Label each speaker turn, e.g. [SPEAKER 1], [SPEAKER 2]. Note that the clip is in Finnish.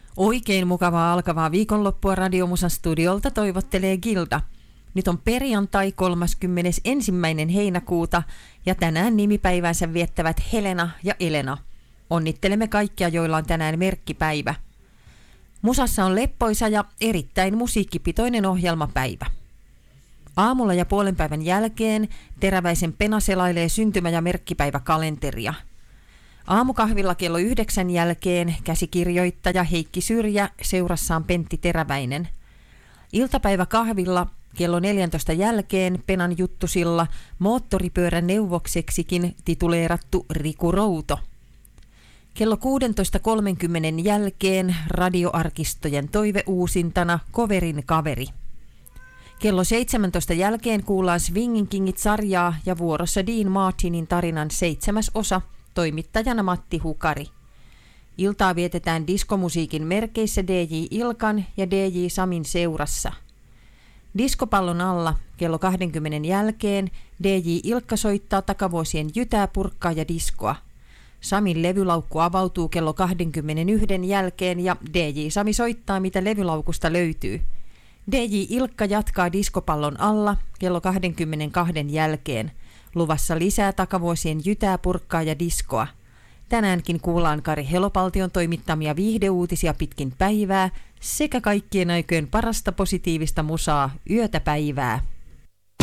[SPEAKER 1] Oikein mukavaa alkavaa viikonloppua Radiomusan studiolta toivottelee Gilda. Nyt on perjantai 31. heinäkuuta ja tänään nimipäivänsä viettävät Helena ja Elena. Onnittelemme kaikkia, joilla on tänään merkkipäivä. Musassa on leppoisa ja erittäin musiikkipitoinen ohjelmapäivä. Aamulla ja puolenpäivän jälkeen Teräväisen Pena selailee syntymä- ja merkkipäiväkalenteria. Aamukahvilla kello 9 jälkeen käsikirjoittaja Heikki Syrjä seurassaan Pentti Teräväinen. Iltapäiväkahvilla kello 14 jälkeen Penan juttusilla moottoripyörän neuvokseksikin tituleerattu Riku Routo. Kello 16.30 jälkeen radioarkistojen toiveuusintana Coverin kaveri. Kello 17 jälkeen kuullaan Swingin Kingit-sarjaa ja vuorossa Dean Martinin tarinan 7. osa, toimittajana Matti Hukari. Iltaa vietetään diskomusiikin merkeissä DJ Ilkan ja DJ Samin seurassa. Diskopallon alla kello 20 jälkeen DJ Ilkka soittaa takavuosien jytää, purkkaa ja diskoa. Samin levylaukku avautuu kello 21 jälkeen ja DJ Sami soittaa, mitä levylaukusta löytyy. DJ Ilkka jatkaa diskopallon alla kello 22 jälkeen. Luvassa lisää takavuosien jytää, purkkaa ja diskoa. Tänäänkin kuullaan Kari Helopaltion toimittamia viihdeuutisia pitkin päivää sekä kaikkien aikojen parasta positiivista musaa yötä päivää.